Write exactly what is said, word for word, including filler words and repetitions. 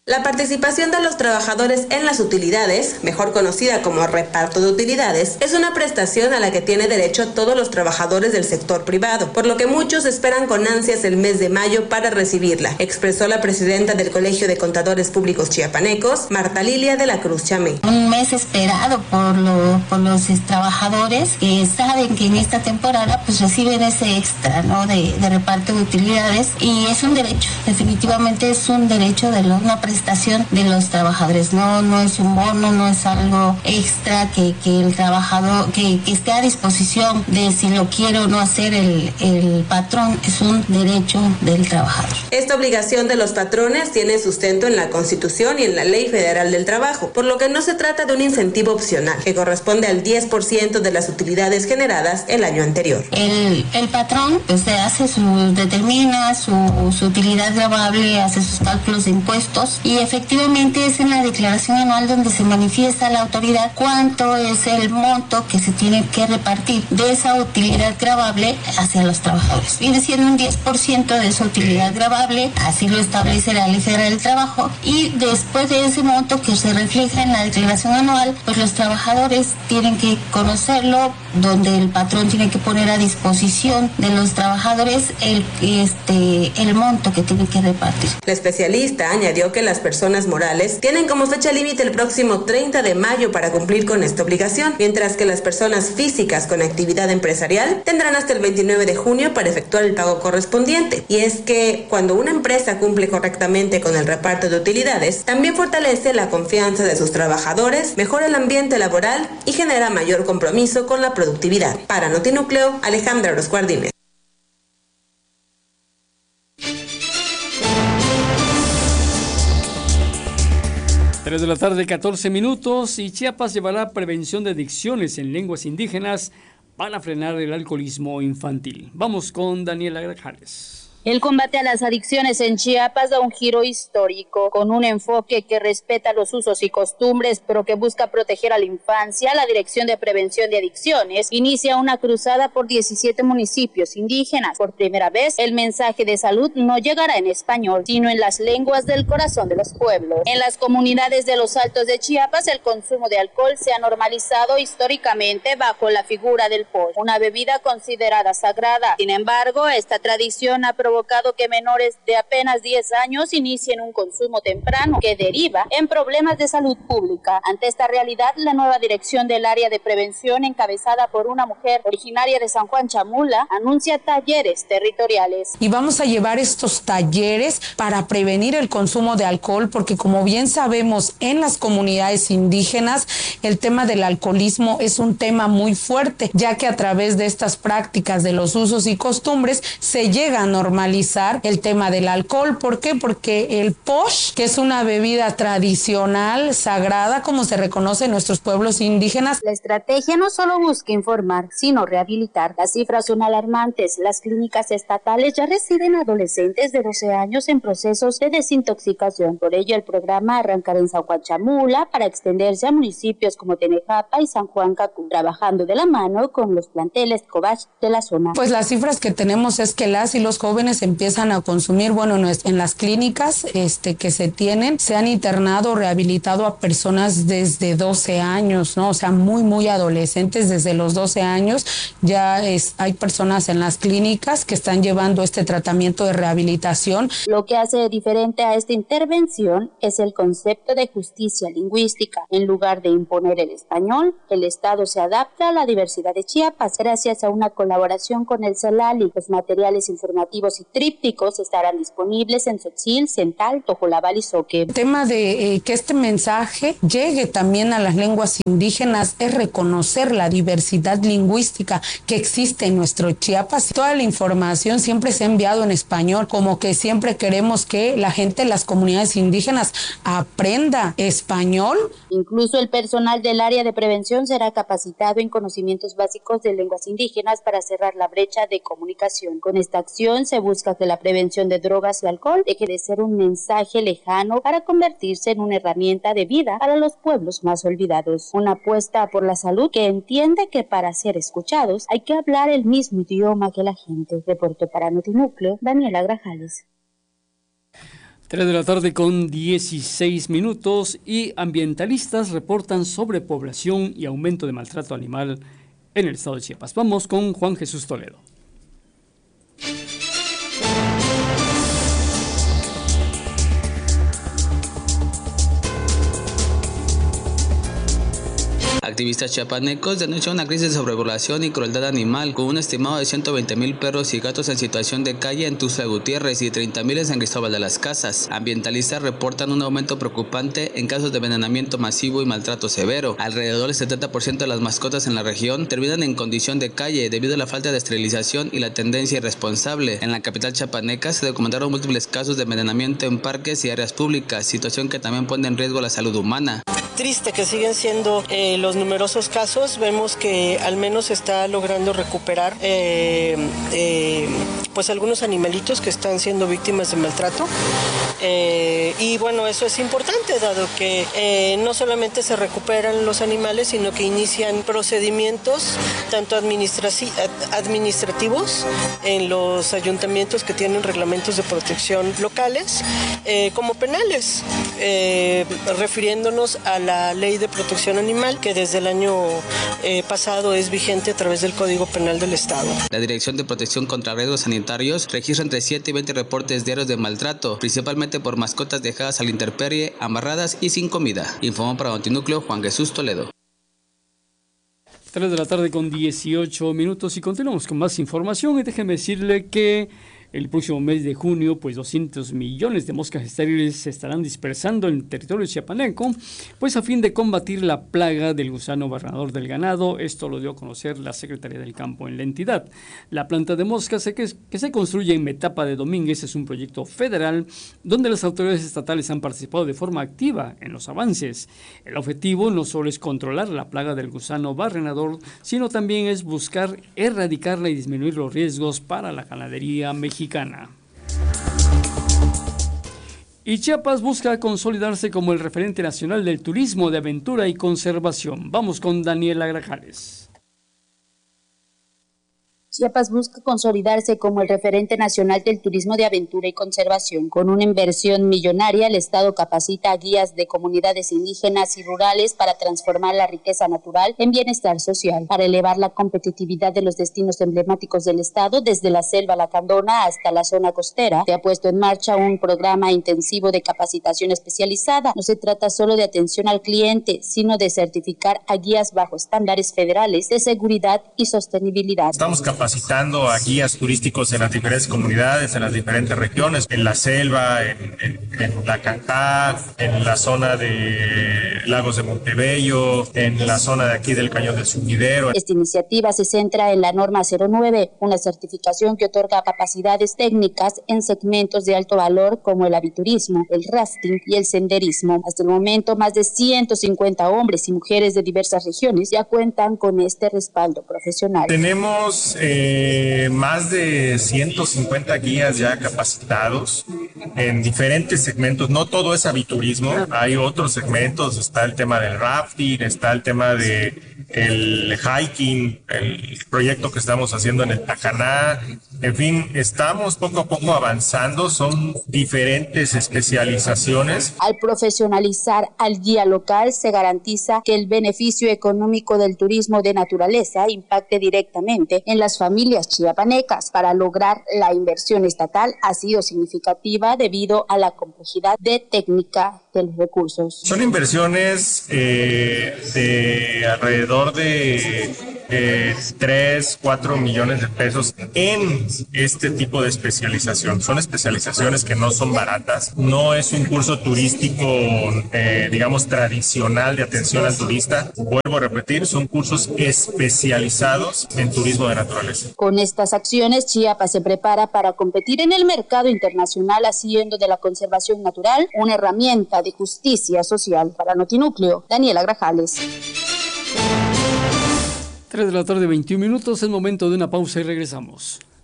La participación de los trabajadores en las utilidades, mejor conocida como reparto de utilidades, es una prestación a la que tiene derecho todos los trabajadores del sector privado, por lo que muchos esperan con ansias el mes de mayo para recibirla, expresó la presidenta del Colegio de Contadores Públicos Chiapanecos, Marta Lilia de la Cruz Chamé. Un mes esperado por, lo, por los trabajadores que saben que en esta temporada pues reciben ese extra, ¿no? de, de reparto de utilidades, y es un derecho, definitivamente es un derecho de lo, una prestación de los trabajadores, no no es un bono, no es algo extra que, que el trabajador, que, que esté a disposición de si lo quiere o no hacer el, el patrón, es un derecho del trabajador. Esta obligación de los patrones tiene sustento en la Constitución y en la Ley Federal del Trabajo, por lo que no se trata de un incentivo opcional, que corresponde al diez por ciento de las utilidades generadas el año anterior. El, el patrón pues hace su, determina su, su utilidad gravable, hace sus cálculos de impuestos, y efectivamente es en la declaración anual donde se manifiesta a la autoridad cuánto es el monto que se tiene que repartir de esa utilidad gravable hacia los trabajadores. Viene siendo un diez por ciento de esa utilidad gravable, así lo establece la Ley Federal del Trabajo, y después de ese monto que se refleja en la declaración anual, pues los trabajadores tienen que conocerlo, donde el patrón tiene que poner a disposición de los trabajadores el, este, el monto que tienen que repartir. La especialista añadió que las personas morales tienen como fecha límite el próximo treinta de mayo para cumplir con esta obligación, mientras que las personas físicas con actividad empresarial tendrán hasta el veintinueve de junio para efectuar el pago correspondiente. Y es que cuando una empresa cumple correctamente con el reparto de utilidades, también fortalece la confianza de sus trabajadores, mejora el ambiente laboral y genera mayor compromiso con la productividad. Para Notinúcleo, Alejandra Rosguardines. tres de la tarde, catorce minutos, y Chiapas llevará prevención de adicciones en lenguas indígenas para frenar el alcoholismo infantil. Vamos con Daniela Grajales. El combate a las adicciones en Chiapas da un giro histórico, con un enfoque que respeta los usos y costumbres, pero que busca proteger a la infancia. La Dirección de Prevención de Adicciones inicia una cruzada por diecisiete municipios indígenas. Por primera vez, el mensaje de salud no llegará en español, sino en las lenguas del corazón de los pueblos. En las comunidades de los Altos de Chiapas, el consumo de alcohol se ha normalizado históricamente bajo la figura del posh, una bebida considerada sagrada. Sin embargo, esta tradición ha provocado que menores de apenas diez años inicien un consumo temprano que deriva en problemas de salud pública. Ante esta realidad, la nueva dirección del área de prevención, encabezada por una mujer originaria de San Juan Chamula, anuncia talleres territoriales. Y vamos a llevar estos talleres para prevenir el consumo de alcohol, porque como bien sabemos, en las comunidades indígenas el tema del alcoholismo es un tema muy fuerte, ya que a través de estas prácticas de los usos y costumbres se llega a normalizar el tema del alcohol. ¿Por qué? Porque el posh, que es una bebida tradicional, sagrada, como se reconoce en nuestros pueblos indígenas. La estrategia no solo busca informar, sino rehabilitar. Las cifras son alarmantes. Las clínicas estatales ya reciben adolescentes de doce años en procesos de desintoxicación. Por ello, el programa arrancará en San Juan Chamula para extenderse a municipios como Tenejapa y San Juan Cacú, trabajando de la mano con los planteles Cobach de la zona. Pues las cifras que tenemos es que las y los jóvenes empiezan a consumir, bueno, en las clínicas este, que se tienen, se han internado, rehabilitado a personas desde doce años, ¿no? O sea, muy, muy adolescentes, desde los doce años, ya es, hay personas en las clínicas que están llevando este tratamiento de rehabilitación. Lo que hace diferente a esta intervención es el concepto de justicia lingüística. En lugar de imponer el español, el Estado se adapta a la diversidad de Chiapas, gracias a una colaboración con el CELALI. Los materiales informativos y trípticos estarán disponibles en Tzotzil, Cental, Tojolabal y Soque. El tema de eh, que este mensaje llegue también a las lenguas indígenas es reconocer la diversidad lingüística que existe en nuestro Chiapas. Toda la información siempre se ha enviado en español, como que siempre queremos que la gente de las comunidades indígenas aprenda español. Incluso el personal del área de prevención será capacitado en conocimientos básicos de lenguas indígenas para cerrar la brecha de comunicación. Con esta acción se busca que la prevención de drogas y alcohol deje de ser un mensaje lejano para convertirse en una herramienta de vida para los pueblos más olvidados. Una apuesta por la salud que entiende que para ser escuchados hay que hablar el mismo idioma que la gente. Reportó para Notinúcleo, Daniela Grajales. tres de la tarde con dieciséis minutos y ambientalistas reportan sobrepoblación y aumento de maltrato animal en el estado de Chiapas. Vamos con Juan Jesús Toledo. Activistas chiapanecos denuncian una crisis de sobrepoblación y crueldad animal, con un estimado de ciento veinte mil perros y gatos en situación de calle en Tuxtla Gutiérrez y treinta mil en San Cristóbal de las Casas. Ambientalistas reportan un aumento preocupante en casos de envenenamiento masivo y maltrato severo. Alrededor del setenta por ciento de las mascotas en la región terminan en condición de calle debido a la falta de esterilización y la tendencia irresponsable. En la capital chiapaneca se documentaron múltiples casos de envenenamiento en parques y áreas públicas, situación que también pone en riesgo la salud humana. Triste que siguen siendo eh, los numerosos casos. Vemos que al menos se está logrando recuperar eh, eh, pues algunos animalitos que están siendo víctimas de maltrato eh, y bueno, eso es importante dado que eh, no solamente se recuperan los animales, sino que inician procedimientos tanto administraci- administrativos en los ayuntamientos que tienen reglamentos de protección locales eh, como penales, eh, refiriéndonos a la Ley de Protección Animal, que desde el año eh, pasado es vigente a través del Código Penal del Estado. La Dirección de Protección contra Riesgos Sanitarios registra entre siete y veinte reportes diarios de maltrato, principalmente por mascotas dejadas a la intemperie, amarradas y sin comida. Informó para Notinúcleo Juan Jesús Toledo. tres de la tarde con dieciocho minutos y continuamos con más información y déjeme decirle que el próximo mes de junio, pues doscientos millones de moscas estériles se estarán dispersando en el territorio chiapaneco, pues a fin de combatir la plaga del gusano barrenador del ganado. Esto lo dio a conocer la Secretaría del Campo en la entidad. La planta de moscas que, que se construye en Metapa de Domínguez es un proyecto federal donde las autoridades estatales han participado de forma activa en los avances. El objetivo no solo es controlar la plaga del gusano barrenador, sino también es buscar erradicarla y disminuir los riesgos para la ganadería mexicana. Mexicana. Y Chiapas busca consolidarse como el referente nacional del turismo de aventura y conservación. Vamos con Daniela Grajales. Chiapas busca consolidarse como el referente nacional del turismo de aventura y conservación. Con una inversión millonaria, el Estado capacita a guías de comunidades indígenas y rurales para transformar la riqueza natural en bienestar social, para elevar la competitividad de los destinos emblemáticos del Estado, desde la selva lacandona hasta la zona costera. Se ha puesto en marcha un programa intensivo de capacitación especializada. No se trata solo de atención al cliente, sino de certificar a guías bajo estándares federales de seguridad y sostenibilidad. Estamos capacitando a guías turísticos en las diferentes comunidades, en las diferentes regiones, en la selva, en, en, en la Cancá, en la zona de Lagos de Montebello, en la zona de aquí del Cañón del Sumidero. Esta iniciativa se centra en la norma cero nueve, una certificación que otorga capacidades técnicas en segmentos de alto valor como el aviturismo, el rafting y el senderismo. Hasta el momento, más de ciento cincuenta hombres y mujeres de diversas regiones ya cuentan con este respaldo profesional. Tenemos eh, más de ciento cincuenta guías ya capacitados en diferentes segmentos. No todo es aviturismo, hay otros segmentos. Está el tema del rafting, está el tema de el hiking, el proyecto que estamos haciendo en el Tacaná. En fin, estamos poco a poco avanzando, son diferentes especializaciones. Al profesionalizar al guía local, se garantiza que el beneficio económico del turismo de naturaleza impacte directamente en las familias chiapanecas. Para lograr la inversión estatal ha sido significativa debido a la complejidad de técnica de los recursos. Son inversiones eh, de alrededor de eh, tres, cuatro millones de pesos en este tipo de especialización. Son especializaciones que no son baratas. No es un curso turístico, eh, digamos, tradicional de atención al turista. Vuelvo a repetir, son cursos especializados en turismo de naturaleza. Con estas acciones, Chiapas se prepara para competir en el mercado internacional, haciendo de la conservación natural una herramienta de justicia social. Para Notinúcleo, Daniela Grajales. tres de la tarde, veintiún minutos, es momento de una pausa y regresamos.